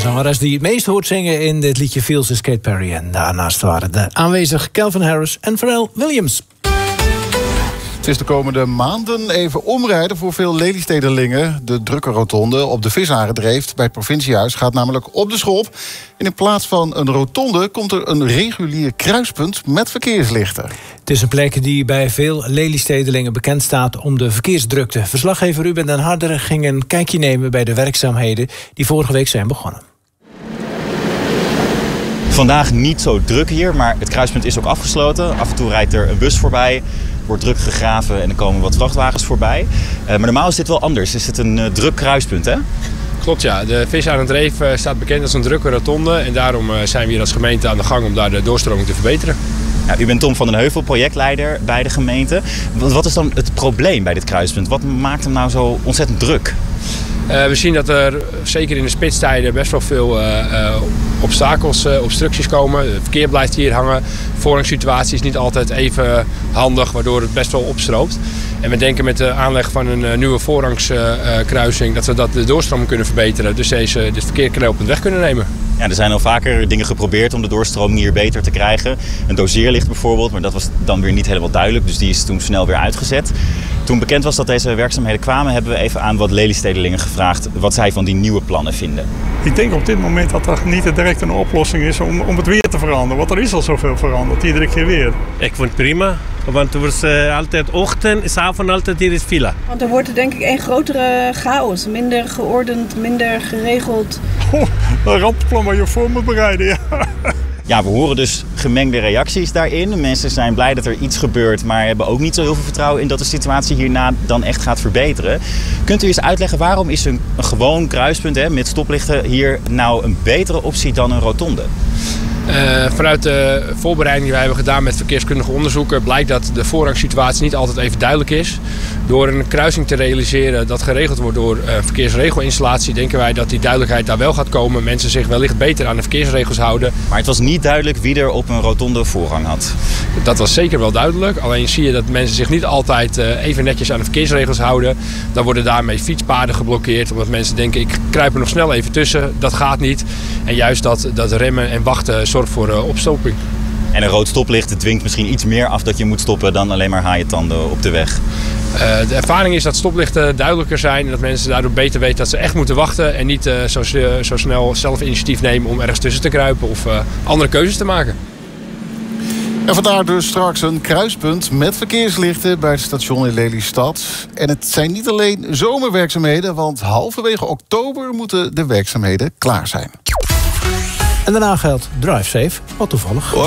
zangeres die het meest hoort zingen in dit liedje Feels is Katy Perry. En daarnaast waren de aanwezig Calvin Harris en Pharrell Williams. Het is de komende maanden even omrijden voor veel Lelystederlingen. De drukke rotonde op de Visarendreeft bij het provinciehuis gaat namelijk op de schop. En in plaats van een rotonde komt er een regulier kruispunt met verkeerslichten. Het is een plek die bij veel Lelystedelingen bekend staat om de verkeersdrukte. Verslaggever Ruben den Harder ging een kijkje nemen bij de werkzaamheden die vorige week zijn begonnen. Vandaag niet zo druk hier, maar het kruispunt is ook afgesloten. Af en toe rijdt er een bus voorbij, wordt druk gegraven en er komen wat vrachtwagens voorbij. Maar normaal is dit wel anders. Is het een druk kruispunt, hè? Klopt, ja. De Visarendreef staat bekend als een drukke rotonde. En daarom zijn we hier als gemeente aan de gang om daar de doorstroming te verbeteren. Ja, u bent Tom van den Heuvel, projectleider bij de gemeente. Wat is dan het probleem bij dit kruispunt? Wat maakt hem nou zo ontzettend druk? We zien dat er zeker in de spitstijden best wel veel obstakels, obstructies komen. Het verkeer blijft hier hangen. De voorrangssituatie is niet altijd even handig, waardoor het best wel opstroomt. En we denken met de aanleg van een nieuwe voorrangskruising dat we de doorstroming kunnen verbeteren. Dus dit verkeer knelpunt weg kunnen nemen. Ja, er zijn al vaker dingen geprobeerd om de doorstroming hier beter te krijgen. Een doseerlicht bijvoorbeeld, maar dat was dan weer niet helemaal duidelijk. Dus die is toen snel weer uitgezet. Toen bekend was dat deze werkzaamheden kwamen, hebben we even aan wat Lelystedelingen gevraagd wat zij van die nieuwe plannen vinden. Ik denk op dit moment dat er niet direct een oplossing is om het weer te veranderen. Want er is al zoveel veranderd, iedere keer weer. Ik vond het prima, want er was altijd ochtend, 's avonds altijd hier is file. Want er wordt denk ik een grotere chaos, minder geordend, minder geregeld. Een rampenplan waar je voor moet bereiden, ja. Ja, we horen dus gemengde reacties daarin. Mensen zijn blij dat er iets gebeurt, maar hebben ook niet zo heel veel vertrouwen in dat de situatie hierna dan echt gaat verbeteren. Kunt u eens uitleggen waarom is een gewoon kruispunt met stoplichten hier nou een betere optie dan een rotonde? Vanuit de voorbereiding die wij hebben gedaan met verkeerskundige onderzoeken blijkt dat de voorrangssituatie niet altijd even duidelijk is. Door een kruising te realiseren dat geregeld wordt door verkeersregelinstallatie denken wij dat die duidelijkheid daar wel gaat komen. Mensen zich wellicht beter aan de verkeersregels houden. Maar het was niet duidelijk wie er op een rotonde voorrang had. Dat was zeker wel duidelijk. Alleen zie je dat mensen zich niet altijd even netjes aan de verkeersregels houden. Dan worden daarmee fietspaden geblokkeerd. Omdat mensen denken ik kruip er nog snel even tussen. Dat gaat niet. En juist dat remmen en wachten zorgt voor opstopping. En een rood stoplicht dwingt misschien iets meer af dat je moet stoppen dan alleen maar haaientanden op de weg. De ervaring is dat stoplichten duidelijker zijn en dat mensen daardoor beter weten dat ze echt moeten wachten en niet zo snel zelf initiatief nemen om ergens tussen te kruipen of andere keuzes te maken. En vandaar dus straks een kruispunt met verkeerslichten bij het station in Lelystad. En het zijn niet alleen zomerwerkzaamheden, want halverwege oktober moeten de werkzaamheden klaar zijn. En daarna geldt drive safe, wat toevallig.